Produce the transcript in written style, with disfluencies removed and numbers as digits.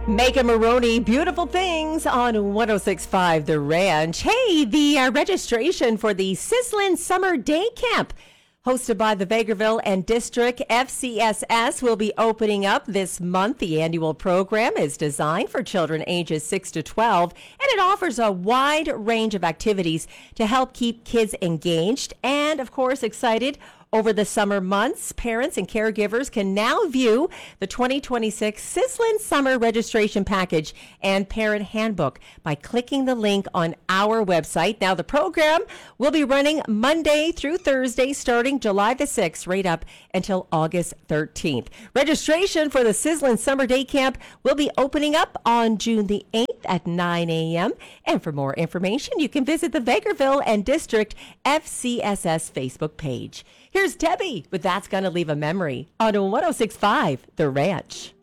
Mega Maroney, beautiful things on 106.5 The Ranch. Hey, the registration for the Sizzlin' Summer Day Camp hosted by the Vegreville and District FCSS will be opening up this month. The annual program is designed for children ages 6 to 12, and it offers a wide range of activities to help keep kids engaged and, of course, excited. Over the summer months, parents and caregivers can now view the 2026 Sizzlin' Summer Registration Package and Parent Handbook by clicking the link on our website. Now, the program will be running Monday through Thursday, starting July the 6th, right up until August 13th. Registration for the Sizzlin' Summer Day Camp will be opening up on June the 8th at 9 a.m. And for more information, you can visit the Vegreville and District FCSS Facebook page. Here's Debbie with That's Gonna Leave a Memory on 106.5 The Ranch.